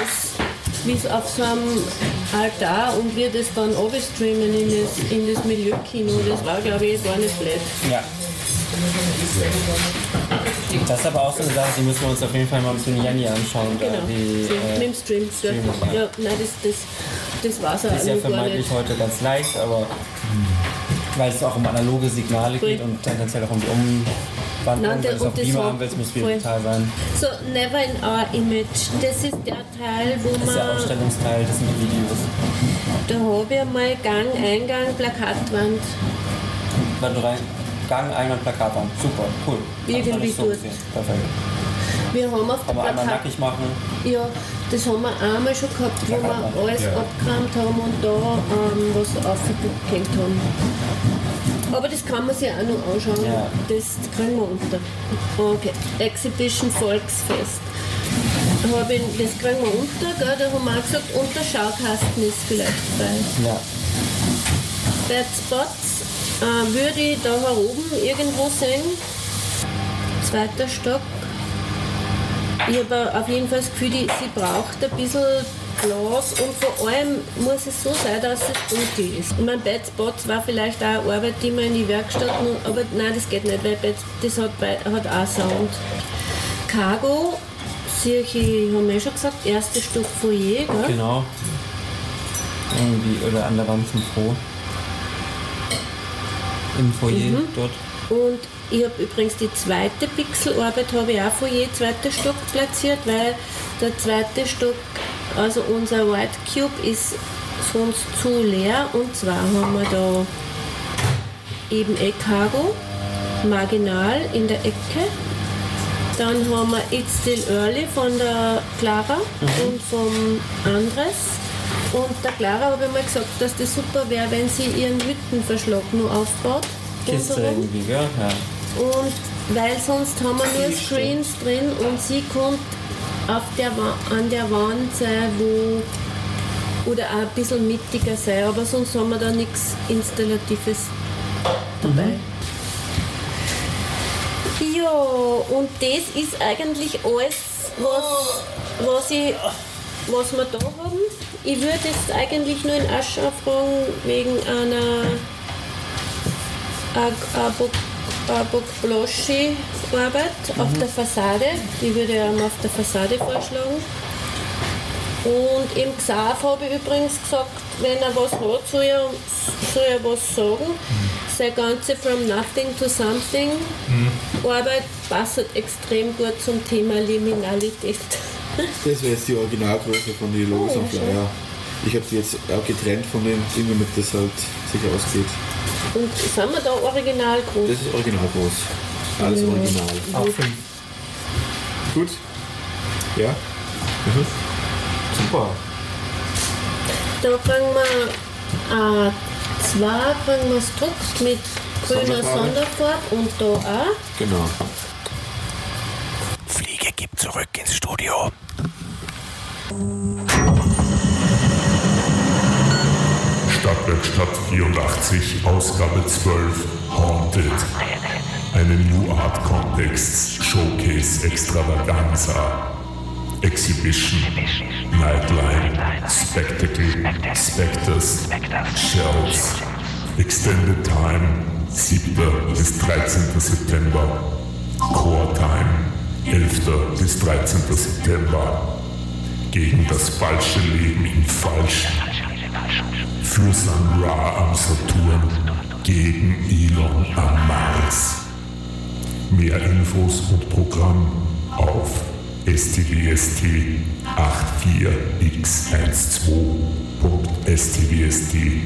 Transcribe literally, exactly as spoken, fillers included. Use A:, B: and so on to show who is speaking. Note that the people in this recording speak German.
A: wie es auf so einem Altar und wir das dann runterstreamen in das, in das Milieukino. Das war, glaube ich, gar nicht blöd.
B: Ja. Das ist aber auch so eine Sache, die müssen wir uns auf jeden Fall mal mit Jenny anschauen.
A: Genau,
B: die,
A: so,
B: äh,
A: mit dem Stream.
B: Stream
A: ja. Ja, nein, das, das, das war es
B: Das ist ja
A: gar nicht.
B: vermeintlich heute ganz leicht, aber weil es auch um analoge Signale geht und tendenziell auch um die Umwandlung,
A: Nein,
B: wenn du es auf
A: und das
B: Beamer
A: war-
B: haben willst, muss es
A: voll.
B: digital sein.
A: So, Never in Our Image. Das ist der Teil, wo
B: Das ist der
A: man.
B: Ausstellungsteil, das sind die Videos.
A: Da habe ich einmal Gang, Eingang, Plakatwand.
B: Wenn du rein Gang, Eingang, Plakat an. Super, cool. Hab ich noch
A: Irgendwie
B: nicht so
A: dort.
B: gesehen. Perfekt.
A: Wir haben auf der
B: Kann man einmal
A: Plakat.
B: nackig machen.
A: Ja, das haben wir einmal schon gehabt, wo wir
B: Plakatwand.
A: alles
C: Ja.
A: abgeräumt haben und da ähm, was aufgehängt haben. Aber das kann man sich auch noch anschauen.
B: Ja.
A: Das kriegen wir unter. Okay. Exhibition Volksfest. Hab ich, das kriegen wir unter, gell? Da haben wir auch gesagt, unter Schaukasten ist vielleicht frei.
B: Ja.
A: Bad Spots äh, würde ich da oben irgendwo sehen. Zweiter Stock. Ich habe auf jeden Fall das Gefühl, die, sie braucht ein bisschen Glas und vor allem muss es so sein, dass es dunkel ist. Und mein Bad Spots war vielleicht auch eine Arbeit, die man in die Werkstatt noch, aber nein, das geht nicht, weil Bad, das hat, bei, hat auch Sound. Cargo, sehe ich, haben wir ja schon gesagt, erstes Stock Foyer, gell?
B: Genau. Irgendwie, oder an der Wand zum Froh. Im Foyer
A: Mhm.
B: dort.
A: Und ich habe übrigens die zweite Pixelarbeit habe ich auch Foyer, zweiter Stock platziert, weil der zweite Stock, also unser White Cube ist sonst zu leer und zwar haben wir da eben eh Cargo, Marginal in der Ecke, dann haben wir It's Still Early von der Clara und vom Andres. Und der Clara habe ich mal gesagt, dass das super wäre, wenn sie ihren Hüttenverschlag nur aufbaut.
B: Kiste
A: rundherum.
B: irgendwie, gell? Ja.
A: Und weil sonst haben wir nur Screens drin und sie kommt auf der Wa- an der Wand sein, wo oder auch ein bisschen mittiger sein, aber sonst haben wir da nichts Installatives dabei. Ja, und das ist eigentlich alles, was, was, ich, was wir da haben. Ich würde jetzt eigentlich nur in Aschau fragen wegen einer Abok-Bloschi-Arbeit auf der Fassade. Die würde ich einmal auf der Fassade vorschlagen. Und im Xav habe ich übrigens gesagt, wenn er was hat, soll er, soll er was sagen. Seine ganze From Nothing to Something Arbeit passt extrem gut zum Thema Liminalität.
C: Das wäre jetzt die Originalgröße von den Logos
A: Oh, ja,
C: am Flyer.
A: schön.
C: Ja. Ich habe die jetzt auch getrennt von dem Ding, damit das halt sich ausgeht.
A: Und sind wir da original groß?
C: Das ist original groß. Alles
A: Mhm.
C: original.
B: Auch fünf.
C: Gut? Ja? Mhm. Super.
A: Da kriegen wir äh, zwei kriegen wir es gedruckt mit grüner
C: Sonderfarbe.
A: Sonderfarbe und da auch.
C: Genau.
D: Fliege gibt zurück ins Studio.
E: Stadtwerkstatt vierundachtzig, Ausgabe zwölf, Haunted. Eine New Art Context, Showcase Extravaganza. Exhibition, Nightline, Spectacle, Spectres, Shells. Extended Time, siebter bis dreizehnter September. Core Time, elfter bis dreizehnter September. Gegen das falsche Leben im Falschen. Für Sun Ra am Saturn, gegen Elon am Mars. Mehr Infos und Programm auf S T W S T vier x zwölf punkt s t w s t